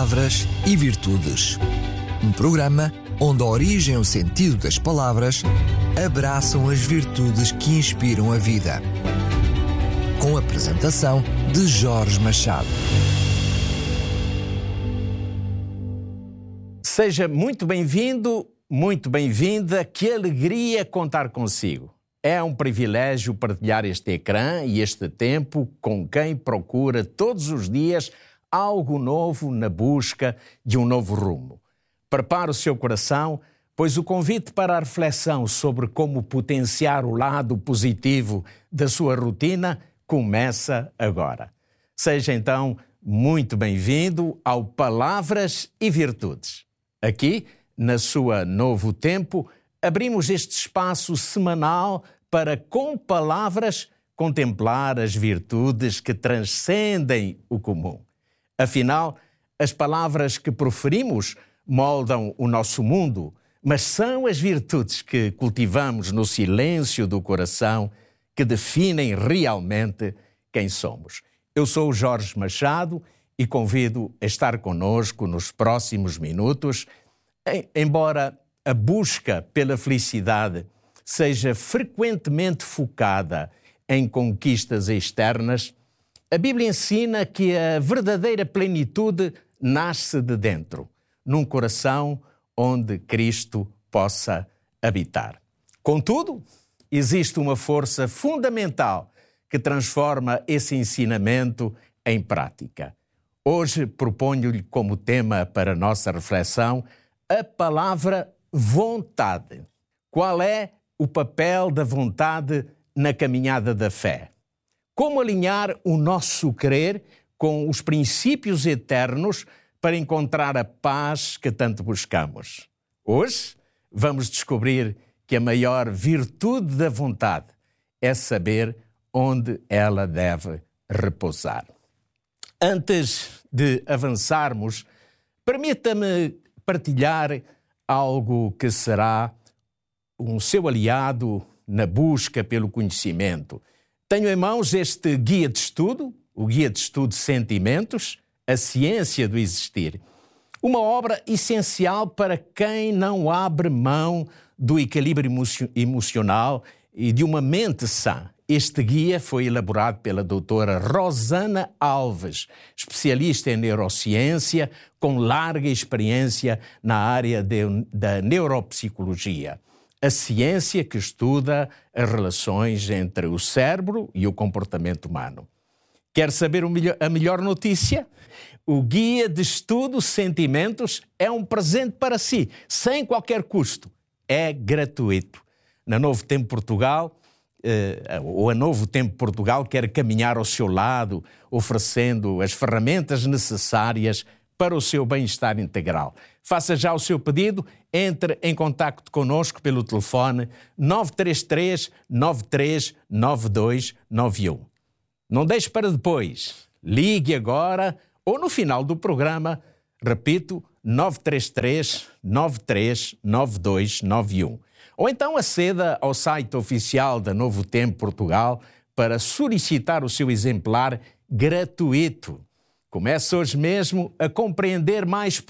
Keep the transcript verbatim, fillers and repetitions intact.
Palavras e Virtudes. Um programa onde a origem e o sentido das palavras abraçam as virtudes que inspiram a vida. Com a apresentação de Jorge Machado. Seja muito bem-vindo, muito bem-vinda, que alegria contar consigo. É um privilégio partilhar este ecrã e este tempo com quem procura todos os dias algo novo na busca de um novo rumo. Prepare o seu coração, pois o convite para a reflexão sobre como potenciar o lado positivo da sua rotina começa agora. Seja então muito bem-vindo ao Palavras e Virtudes. Aqui, na sua Novo Tempo, abrimos este espaço semanal para, com palavras, contemplar as virtudes que transcendem o comum. Afinal, as palavras que proferimos moldam o nosso mundo, mas são as virtudes que cultivamos no silêncio do coração que definem realmente quem somos. Eu sou o Jorge Machado e convido a estar conosco nos próximos minutos, embora a busca pela felicidade seja frequentemente focada em conquistas externas. A Bíblia ensina que a verdadeira plenitude nasce de dentro, num coração onde Cristo possa habitar. Contudo, existe uma força fundamental que transforma esse ensinamento em prática. Hoje proponho-lhe como tema para a nossa reflexão a palavra vontade. Qual é o papel da vontade na caminhada da fé? Como alinhar o nosso querer com os princípios eternos para encontrar a paz que tanto buscamos? Hoje vamos descobrir que a maior virtude da vontade é saber onde ela deve repousar. Antes de avançarmos, permita-me partilhar algo que será um seu aliado na busca pelo conhecimento. Tenho em mãos este guia de estudo, o Guia de Estudo Sentimentos, a Ciência do Existir. Uma obra essencial para quem não abre mão do equilíbrio emocional e de uma mente sã. Este guia foi elaborado pela doutora Rosana Alves, especialista em neurociência, com larga experiência na área de, da neuropsicologia. A ciência que estuda as relações entre o cérebro e o comportamento humano. Quer saber a melhor notícia? O Guia de Estudo Sentimentos é um presente para si, sem qualquer custo. É gratuito. Na Novo Tempo Portugal, eh, ou a Novo Tempo Portugal quer caminhar ao seu lado, oferecendo as ferramentas necessárias para o seu bem-estar integral. Faça já o seu pedido, entre em contacto connosco pelo telefone nove três três, nove três nove dois nove um. Não deixe para depois. Ligue agora ou no final do programa, repito, nove três três, nove três nove dois nove um. Ou então aceda ao site oficial da Novo Tempo Portugal para solicitar o seu exemplar gratuito. Comece hoje mesmo a compreender mais